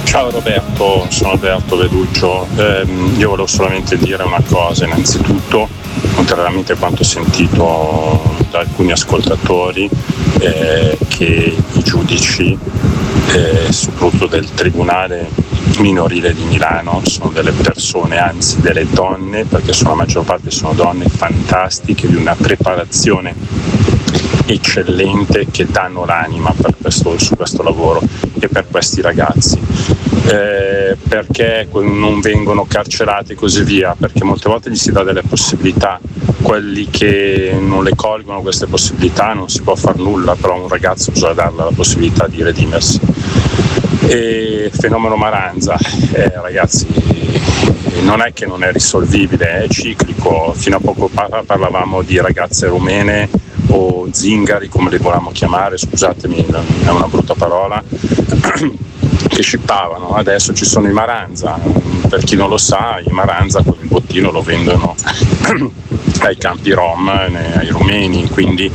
Ciao Roberto, sono Alberto Veduccio. Io volevo solamente dire una cosa. Innanzitutto, contrariamente a quanto ho sentito da alcuni ascoltatori, che i giudici, soprattutto del Tribunale minorile di Milano, sono delle persone, anzi delle donne, perché la maggior parte sono donne fantastiche, di una preparazione eccellente, che danno l'anima su questo lavoro e per questi ragazzi. Perché non vengono carcerati e così via? Perché molte volte gli si dà delle possibilità, quelli che non le colgono queste possibilità non si può far nulla, però a un ragazzo bisogna dargli la possibilità di redimersi. E fenomeno Maranza, ragazzi, non è che non è risolvibile, è ciclico. Fino a poco fa parlavamo di ragazze rumene o zingari, come le volevamo chiamare, scusatemi, è una brutta parola, che scippavano. Adesso ci sono i Maranza. Per chi non lo sa, i Maranza con il bottino lo vendono ai campi rom, ai rumeni, quindi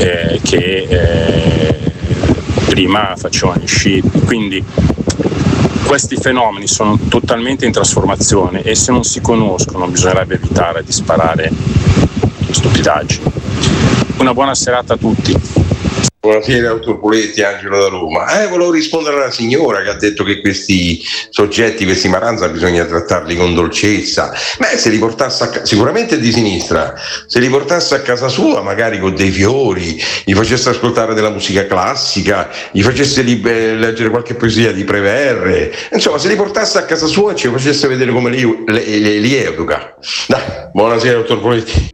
prima facevano gli scippi. Quindi questi fenomeni sono totalmente in trasformazione e se non si conoscono bisognerebbe evitare di sparare stupidaggini. Una buona serata a tutti. Buonasera, dottor Poletti, Angelo da Roma. Volevo rispondere alla signora che ha detto che questi soggetti, questi Maranza, bisogna trattarli con dolcezza. Se li portasse sicuramente di sinistra, se li portasse a casa sua, magari con dei fiori, gli facesse ascoltare della musica classica, gli facesse leggere qualche poesia di Preverre, insomma, se li portasse a casa sua e ci facesse vedere come li educa. Dai, buonasera, dottor Poletti.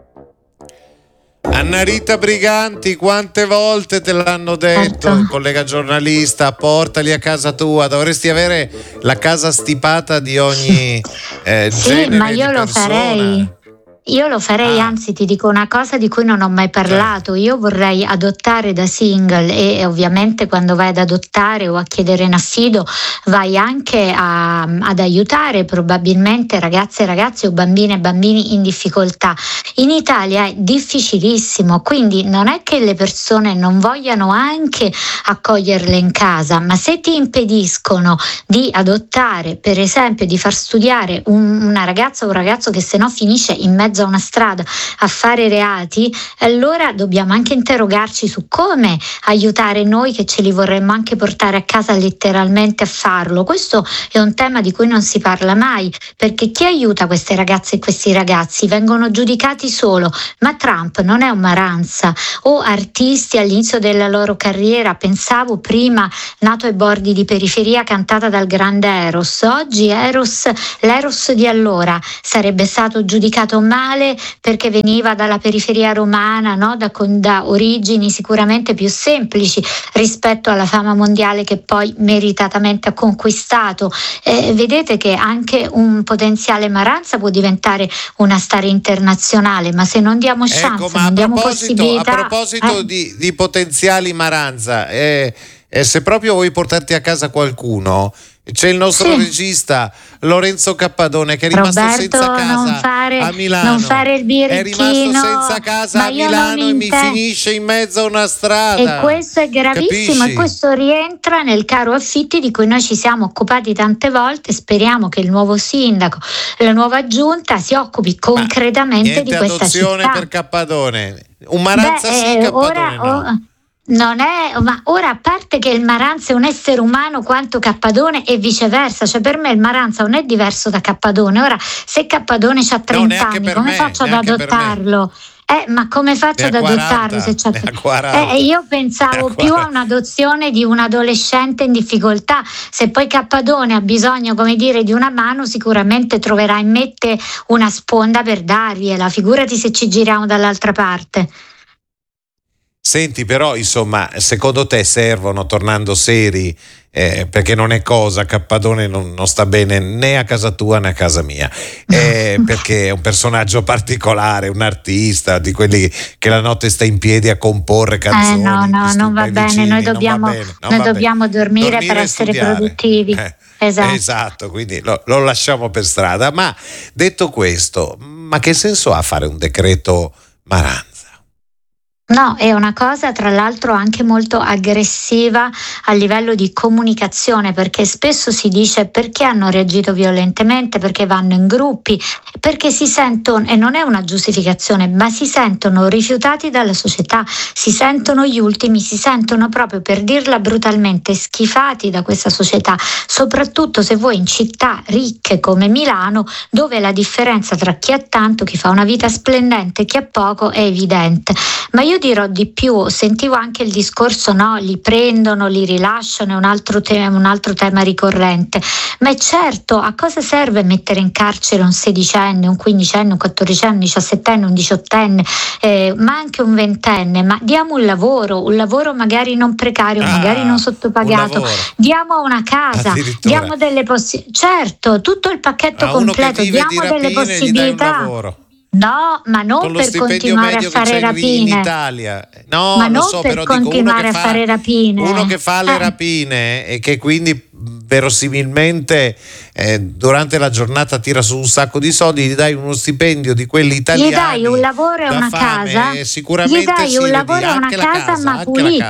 Anna Rita Briganti, quante volte te l'hanno detto, collega giornalista, portali a casa tua, dovresti avere la casa stipata di ogni genere, ma io di lo persona. farei. Io lo farei, anzi ti dico una cosa di cui non ho mai parlato. Io vorrei adottare da single e ovviamente quando vai ad adottare o a chiedere in affido vai anche ad aiutare probabilmente ragazze e ragazzi o bambine e bambini in difficoltà. In Italia è difficilissimo, quindi non è che le persone non vogliano anche accoglierle in casa, ma se ti impediscono di adottare, per esempio di far studiare una ragazza o un ragazzo che se no finisce in mezzo a una strada a fare reati, allora dobbiamo anche interrogarci su come aiutare noi che ce li vorremmo anche portare a casa letteralmente a farlo. Questo è un tema di cui non si parla mai, perché chi aiuta queste ragazze e questi ragazzi vengono giudicati solo, ma Trump non è un Maranza o artisti all'inizio della loro carriera, pensavo prima nato ai bordi di periferia cantata dal grande Eros, oggi l'Eros di allora sarebbe stato giudicato male perché veniva dalla periferia romana, no? da origini sicuramente più semplici rispetto alla fama mondiale che poi meritatamente ha conquistato. Vedete che anche un potenziale Maranza può diventare una star internazionale, ma se non diamo chance, non diamo possibilità. A proposito di potenziali Maranza, se proprio vuoi portarti a casa qualcuno, c'è il nostro regista Lorenzo Cappadone che è rimasto senza casa a Milano. Non fare il birichino, è rimasto senza casa a Milano e mi finisce in mezzo a una strada. E questo è gravissimo. Capisci? E questo rientra nel caro affitti di cui noi ci siamo occupati tante volte. Speriamo che il nuovo sindaco, la nuova giunta si occupi concretamente di questa adozione città. Per Cappadone. Un Maranza Cappadone no. Non è, ma ora a parte che il Maranza è un essere umano quanto Cappadone e viceversa, cioè per me il Maranza non è diverso da Cappadone. Ora se Cappadone ha 30 anni, come faccio ad adottarlo? Ma come faccio ad adottarlo se c'è io pensavo più a un'adozione di un adolescente in difficoltà. Se poi Cappadone ha bisogno, come dire, di una mano, sicuramente troverà in me una sponda per dargliela, figurati se ci giriamo dall'altra parte. Senti, però, insomma, secondo te servono, tornando seri, perché non è cosa, Cappadone non sta bene né a casa tua né a casa mia, perché è un personaggio particolare, un artista di quelli che la notte sta in piedi a comporre canzoni. Non va bene, noi dobbiamo dormire per essere produttivi. Esatto, quindi lo lasciamo per strada. Ma detto questo, ma che senso ha fare un decreto Maranza? No, è una cosa tra l'altro anche molto aggressiva a livello di comunicazione, perché spesso si dice perché hanno reagito violentemente, perché vanno in gruppi, perché si sentono, e non è una giustificazione, ma si sentono rifiutati dalla società, si sentono gli ultimi, si sentono proprio, per dirla brutalmente, schifati da questa società, soprattutto se voi in città ricche come Milano, dove la differenza tra chi ha tanto, chi fa una vita splendente e chi ha poco è evidente. Ma io dirò di più, sentivo anche il discorso, no, li prendono, li rilasciano, è un altro tema ricorrente, ma è certo, a cosa serve mettere in carcere un 16enne, un 15enne, un 14enne, un 17enne, un 18enne, ma anche un 20enne? Ma diamo un lavoro magari non precario, magari non sottopagato, diamo una casa, diamo delle certo, tutto il pacchetto completo, diamo delle possibilità. No, ma non per continuare a fare rapine. In Italia. No, ma non so, per però continuare a fare rapine. Uno che fa le rapine e che quindi verosimilmente durante la giornata tira su un sacco di soldi, gli dai uno stipendio di quelli italiani, gli dai un lavoro e una casa, sicuramente gli dai un lavoro e una casa, ma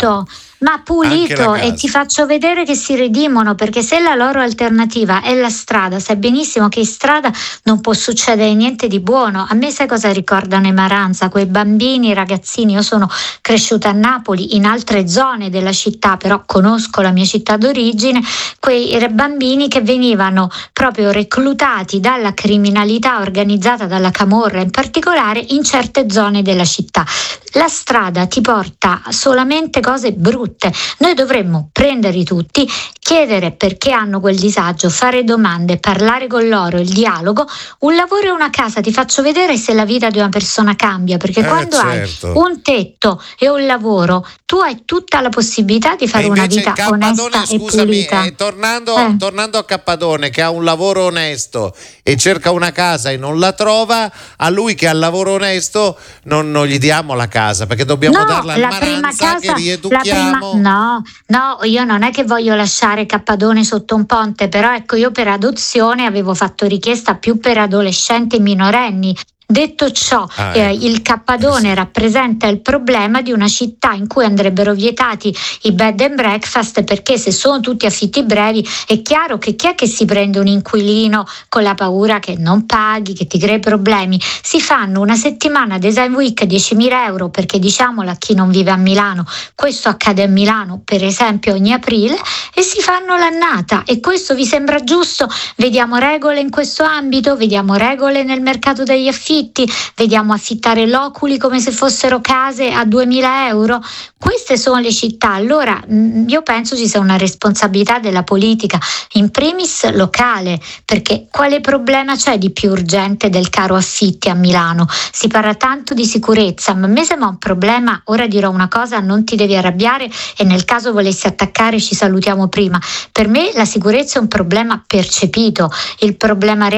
pulito, e ti faccio vedere che si redimono, perché se la loro alternativa è la strada, sai benissimo che in strada non può succedere niente di buono. A me sai cosa ricordano i Maranza? Quei bambini, ragazzini, io sono cresciuta a Napoli, in altre zone della città, però conosco la mia città d'origine, quei bambini che venivano proprio reclutati dalla criminalità organizzata, dalla camorra in particolare, in certe zone della città. La strada ti porta solamente cose brutte. Noi dovremmo prenderli tutti, chiedere perché hanno quel disagio, fare domande, parlare con loro, il dialogo, un lavoro e una casa. Ti faccio vedere se la vita di una persona cambia, perché quando hai un tetto e un lavoro, tu hai tutta la possibilità di fare una vita onesta e pulita. Tornando a Cappadone, che ha un lavoro onesto e cerca una casa e non la trova, a lui che ha il lavoro onesto non gli diamo la casa, perché dobbiamo darla al Maranza, che rieduchiamo. No, io non è che voglio lasciare Cappadone sotto un ponte, però ecco, io per adozione avevo fatto richiesta più per adolescenti e minorenni. Detto ciò, il Cappadone rappresenta il problema di una città in cui andrebbero vietati i bed and breakfast, perché se sono tutti affitti brevi è chiaro che chi è che si prende un inquilino con la paura che non paghi, che ti crei problemi? Si fanno una settimana design week 10.000 euro, perché diciamolo a chi non vive a Milano, questo accade a Milano per esempio ogni aprile, e si fanno l'annata. E questo vi sembra giusto? Vediamo regole in questo ambito, vediamo regole nel mercato degli affitti, vediamo affittare loculi come se fossero case a 2.000 euro. Queste sono le città. Allora io penso ci sia una responsabilità della politica, in primis locale, perché quale problema c'è di più urgente del caro affitti a Milano? Si parla tanto di sicurezza, ma a me sembra un problema. Ora dirò una cosa, non ti devi arrabbiare, e nel caso volessi attaccare ci salutiamo prima. Per me la sicurezza è un problema percepito, il problema